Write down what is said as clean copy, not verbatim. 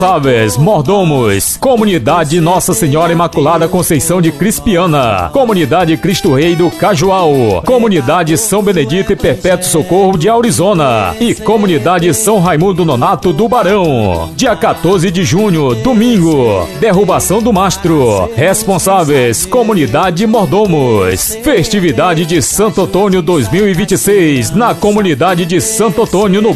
Responsáveis, mordomos, Comunidade Nossa Senhora Imaculada Conceição de Crispiana, Comunidade Cristo Rei do Cajual, Comunidade São Benedito e Perpétuo Socorro de Aurizona e Comunidade São Raimundo Nonato do Barão. Dia 14 de junho, domingo, derrubação do mastro. Responsáveis, Comunidade Mordomos. Festividade de Santo Antônio 2026 na Comunidade de Santo Antônio no